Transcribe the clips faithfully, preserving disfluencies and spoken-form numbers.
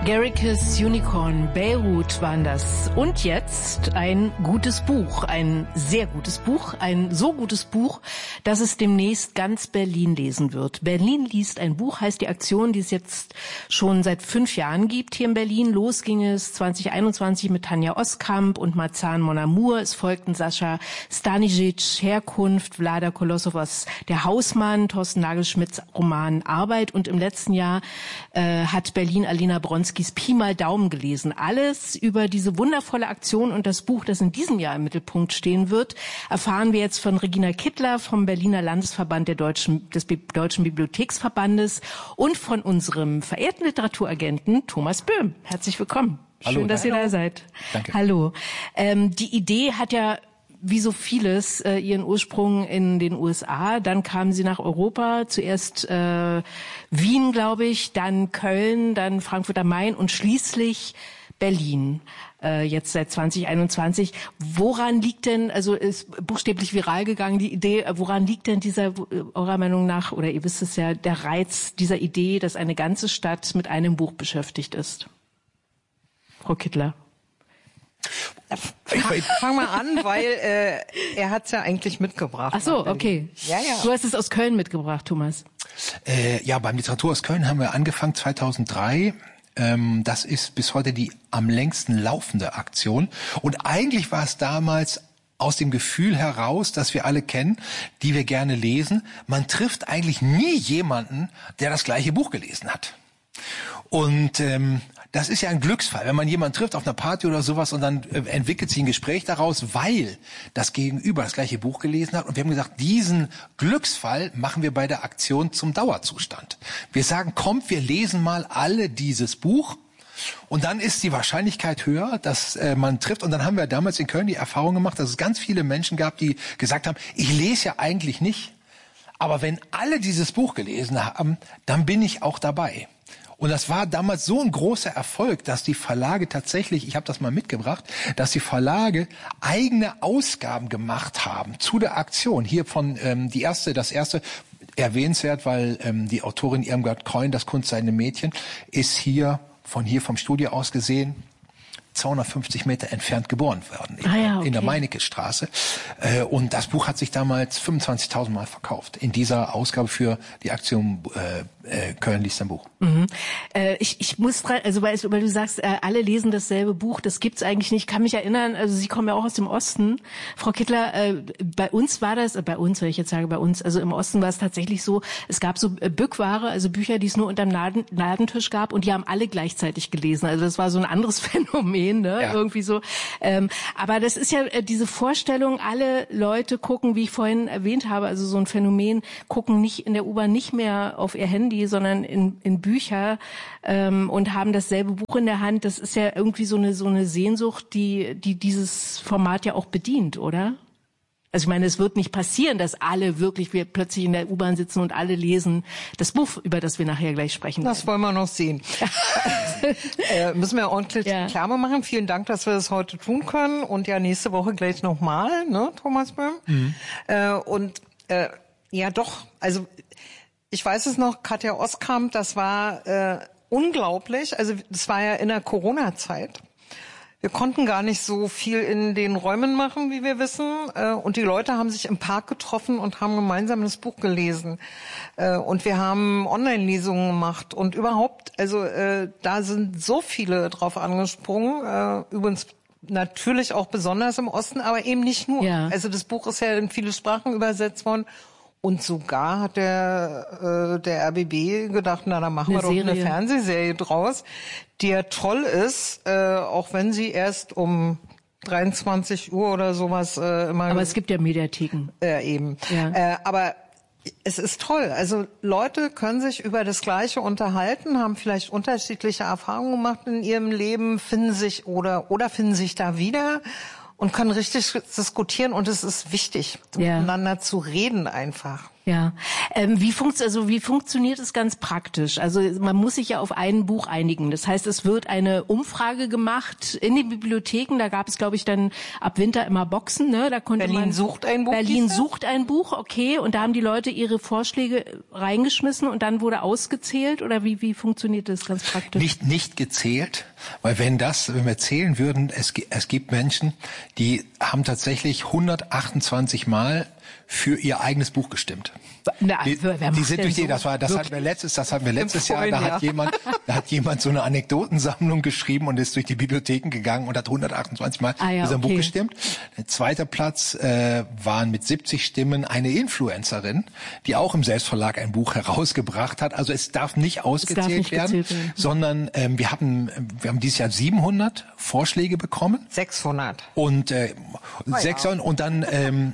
Gericke's Unicorn, Beirut waren das. Und jetzt ein gutes Buch, ein sehr gutes Buch, ein so gutes Buch, dass es demnächst ganz Berlin lesen wird. Berlin liest ein Buch, heißt die Aktion, die es jetzt schon seit fünf Jahren gibt hier in Berlin. Los ging es zwanzig einundzwanzig mit Tanja Oskamp und Marzahn Mon Amour. Es folgten Sascha Stanisic, Herkunft, Vlada Kolosovas Der Hausmann, Thorsten Nagelschmidts Roman Arbeit. Und im letzten Jahr äh, hat Berlin Alina Bronskis Pi mal Daumen gelesen. Alles über diese wundervolle Aktion und das Buch, das in diesem Jahr im Mittelpunkt stehen wird, erfahren wir jetzt von Regina Kittler vom Berliner Landesverband der Deutschen, des Bi- Deutschen Bibliotheksverbandes und von unserem verehrten Literaturagenten Thomas Böhm. Herzlich willkommen. Hallo. Schön, dass Hallo. ihr da seid. Danke. Hallo. Ähm, die Idee hat ja wie so vieles äh, ihren Ursprung in den U S A. Dann kamen sie nach Europa, zuerst äh, Wien, glaube ich, dann Köln, dann Frankfurt am Main und schließlich Berlin, äh, jetzt seit zwanzig einundzwanzig. Woran liegt denn, also ist buchstäblich viral gegangen, die Idee, woran liegt denn dieser, eurer Meinung nach, oder ihr wisst es ja, der Reiz dieser Idee, dass eine ganze Stadt mit einem Buch beschäftigt ist? Frau Kittler. Fang mal an, weil äh, er hat's ja eigentlich mitgebracht. Ach so, okay. Ja, ja. Du hast es aus Köln mitgebracht, Thomas. Äh, ja, beim Literatur aus Köln haben wir angefangen zweitausenddrei. Ähm, das ist bis heute die am längsten laufende Aktion. Und eigentlich war es damals aus dem Gefühl heraus, das wir alle kennen, die wir gerne lesen. Man trifft eigentlich nie jemanden, der das gleiche Buch gelesen hat. Und ähm, das ist ja ein Glücksfall, wenn man jemanden trifft auf einer Party oder sowas und dann äh, entwickelt sich ein Gespräch daraus, weil das Gegenüber das gleiche Buch gelesen hat. Und wir haben gesagt, diesen Glücksfall machen wir bei der Aktion zum Dauerzustand. Wir sagen, kommt, wir lesen mal alle dieses Buch. Und dann ist die Wahrscheinlichkeit höher, dass äh, man trifft. Und dann haben wir damals in Köln die Erfahrung gemacht, dass es ganz viele Menschen gab, die gesagt haben, ich lese ja eigentlich nicht. Aber wenn alle dieses Buch gelesen haben, dann bin ich auch dabei. Und das war damals so ein großer Erfolg, dass die Verlage tatsächlich, ich habe das mal mitgebracht, dass die Verlage eigene Ausgaben gemacht haben zu der Aktion. Hier von ähm, die erste, das erste erwähnenswert, weil ähm, die Autorin Irmgard Keun, Das Kunst seine Mädchen, ist hier von hier vom Studio aus gesehen zweihundertfünfzig Meter entfernt geboren worden, in, ah ja, okay. in der Meinecke-Straße. Äh, und das Buch hat sich damals fünfundzwanzigtausend Mal verkauft. In dieser Ausgabe für die Aktion äh, äh, Köln liest ein Buch. Mhm. Äh, ich, ich muss dran, also weil, weil du sagst, äh, alle lesen dasselbe Buch, das gibt's eigentlich nicht. Ich kann mich erinnern, also Sie kommen ja auch aus dem Osten. Frau Kittler, äh, bei uns war das, äh, bei uns, wenn ich jetzt sage bei uns, also im Osten war es tatsächlich so, es gab so äh, Bückware, also Bücher, die es nur unterm Laden, Ladentisch gab und die haben alle gleichzeitig gelesen. Also das war so ein anderes Phänomen. Ne? Ja. Irgendwie so. Ähm, aber das ist ja äh, diese Vorstellung, alle Leute gucken, wie ich vorhin erwähnt habe, also so ein Phänomen, gucken nicht in der U-Bahn nicht mehr auf ihr Handy, sondern in, in Bücher ähm, und haben dasselbe Buch in der Hand. Das ist ja irgendwie so eine so eine Sehnsucht, die die dieses Format ja auch bedient, oder? Also ich meine, es wird nicht passieren, dass alle wirklich wir plötzlich in der U-Bahn sitzen und alle lesen das Buch, über das wir nachher gleich sprechen. Das wollen wir noch sehen. äh, müssen wir ordentlich ja. klar machen. Vielen Dank, dass wir das heute tun können und ja nächste Woche gleich nochmal, ne, Thomas Böhm? Mhm. Äh, und äh, ja doch, also ich weiß es noch, Katja Oskamp, das war äh, unglaublich. Also das war ja in der Corona-Zeit. Wir konnten gar nicht so viel in den Räumen machen, wie wir wissen. Und die Leute haben sich im Park getroffen und haben gemeinsam das Buch gelesen. Und wir haben Online-Lesungen gemacht. Und überhaupt, also da sind so viele drauf angesprungen. Übrigens natürlich auch besonders im Osten, aber eben nicht nur. Ja. Also das Buch ist ja in viele Sprachen übersetzt worden. Und sogar hat der äh, der R B B gedacht, na, dann machen eine wir doch Serie. Eine Fernsehserie draus, die ja toll ist, äh, auch wenn sie erst um dreiundzwanzig Uhr oder sowas äh, immer... Aber es gibt ja Mediatheken. Äh, eben. Ja. Äh, aber es ist toll. Also Leute können sich über das Gleiche unterhalten, haben vielleicht unterschiedliche Erfahrungen gemacht in ihrem Leben, finden sich oder oder finden sich da wieder... Und können richtig diskutieren und es ist wichtig, ja. miteinander zu reden einfach. Ja, ähm, wie funkt, also wie funktioniert es ganz praktisch? Also man muss sich ja auf ein Buch einigen. Das heißt, es wird eine Umfrage gemacht in den Bibliotheken. Da gab es, glaube ich, dann ab Winter immer Boxen. Ne? Da konnte Berlin man, sucht ein Buch. Berlin sucht ein Buch, okay. Und da haben die Leute ihre Vorschläge reingeschmissen und dann wurde ausgezählt. Oder wie wie funktioniert das ganz praktisch? Nicht nicht gezählt, weil wenn das, wenn wir zählen würden, es es gibt Menschen, die haben tatsächlich hundertachtundzwanzig Mal für ihr eigenes Buch gestimmt. Na, die, wer die sind durch die, so? das war, das Wirklich? hatten wir letztes, das hatten wir letztes Jahr, da ja. hat jemand, da hat jemand so eine Anekdotensammlung geschrieben und ist durch die Bibliotheken gegangen und hat hundertachtundzwanzig Mal ah, ja, für sein okay. Buch gestimmt. Der zweite Platz äh, waren mit siebzig Stimmen eine Influencerin, die auch im Selbstverlag ein Buch herausgebracht hat. Also es darf nicht ausgezählt darf nicht werden, werden, sondern ähm, wir haben, wir haben dieses Jahr siebenhundert Vorschläge bekommen. sechshundert. Und äh, oh, sechshundert ja. und dann ähm,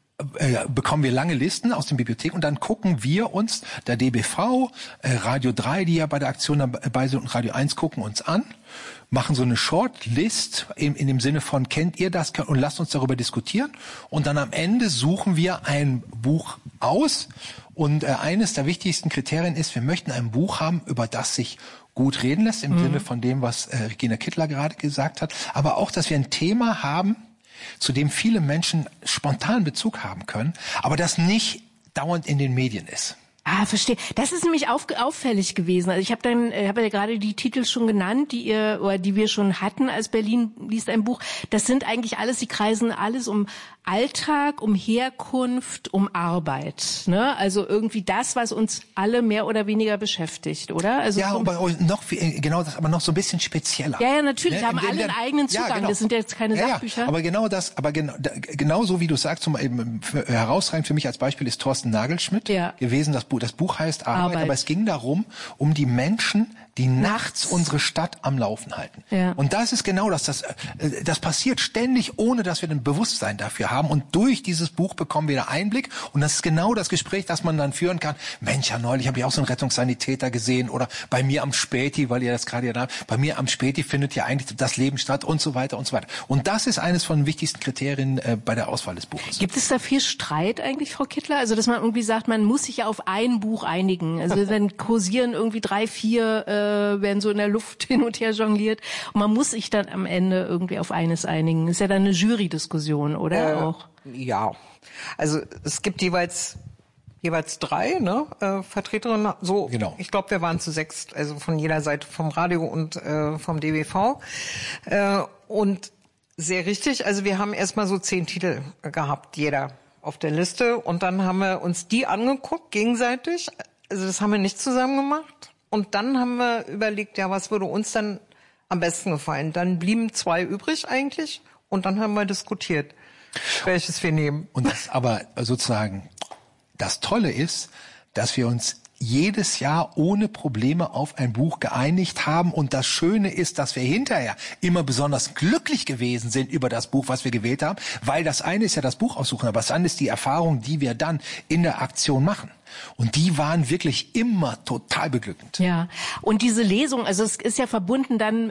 Äh, bekommen wir lange Listen aus den Bibliotheken und dann gucken wir uns, der D B V, äh, Radio drei, die ja bei der Aktion dabei sind, und Radio eins gucken uns an, machen so eine Shortlist in, in dem Sinne von, kennt ihr das, und lasst uns darüber diskutieren und dann am Ende suchen wir ein Buch aus und äh, eines der wichtigsten Kriterien ist, wir möchten ein Buch haben, über das sich gut reden lässt, im mhm. Sinne von dem, was äh, Regina Kittler gerade gesagt hat, aber auch, dass wir ein Thema haben, zu dem viele Menschen spontan Bezug haben können, aber das nicht dauernd in den Medien ist. Ah, verstehe. Das ist nämlich auf, auffällig gewesen. Also ich habe dann, ich habe ja gerade die Titel schon genannt, die ihr oder die wir schon hatten, als Berlin liest ein Buch. Das sind eigentlich alles, die kreisen alles um Alltag, um Herkunft, um Arbeit. Ne? Also irgendwie das, was uns alle mehr oder weniger beschäftigt, oder? Also ja, so, aber noch genau das, aber noch so ein bisschen spezieller. Ja, ja, natürlich. Ne? Haben In, in, alle einen eigenen Zugang. Ja, genau. Das sind ja jetzt keine ja, Sachbücher. Ja, aber genau das, aber genau, genau so wie du sagst, zum für, herausragend für mich als Beispiel ist Thorsten Nagelschmidt ja. gewesen. Das Buch, das Buch heißt Arbeit, Arbeit, aber es ging darum, um die Menschen, die nachts unsere Stadt am Laufen halten. Ja. Und das ist genau das, das, das passiert ständig, ohne dass wir ein Bewusstsein dafür haben. Und durch dieses Buch bekommen wir da Einblick. Und das ist genau das Gespräch, das man dann führen kann. Mensch, ja neulich habe ich auch so einen Rettungssanitäter gesehen. Oder bei mir am Späti, weil ihr das gerade ja da habt, bei mir am Späti findet ja eigentlich das Leben statt und so weiter und so weiter. Und das ist eines von den wichtigsten Kriterien äh, bei der Auswahl des Buches. Gibt es da viel Streit eigentlich, Frau Kittler? Also, dass man irgendwie sagt, man muss sich ja auf ein Buch einigen. Also, dann kursieren irgendwie drei, vier äh, werden so in der Luft hin und her jongliert. Und man muss sich dann am Ende irgendwie auf eines einigen. Ist ja dann eine Jury-Diskussion, oder? Äh, auch? Ja. Also es gibt jeweils jeweils drei ne, äh, Vertreterinnen. So, genau. Ich glaube, wir waren zu sechs, also von jeder Seite, vom Radio und äh, vom D B V. Äh, und sehr richtig, also wir haben erstmal so zehn Titel gehabt, jeder auf der Liste. Und dann haben wir uns die angeguckt, gegenseitig. Also das haben wir nicht zusammen gemacht. Und dann haben wir überlegt, ja, was würde uns dann am besten gefallen? Dann blieben zwei übrig eigentlich und dann haben wir diskutiert, welches wir nehmen. Und das aber sozusagen, das Tolle ist, dass wir uns jedes Jahr ohne Probleme auf ein Buch geeinigt haben. Und das Schöne ist, dass wir hinterher immer besonders glücklich gewesen sind über das Buch, was wir gewählt haben. Weil das eine ist ja das Buch aussuchen, aber das andere ist die Erfahrung, die wir dann in der Aktion machen. Und die waren wirklich immer total beglückend. Ja, und diese Lesung, also es ist ja verbunden dann